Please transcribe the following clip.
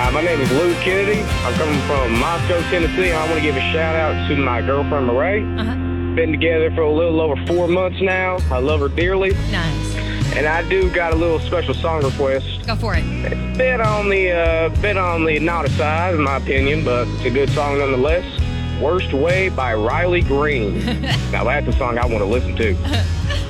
My name is Lou Kennedy. I'm coming from Moscow, Tennessee. I want to give a shout-out to my girlfriend, Marae. Been together for a little over 4 months now. I love her dearly. Nice. And I do got a little special song request. Go for it. It's bit on the naughty side, in my opinion, but it's a good song nonetheless. Worst Way by Riley Green. Now, that's the song I want to listen to.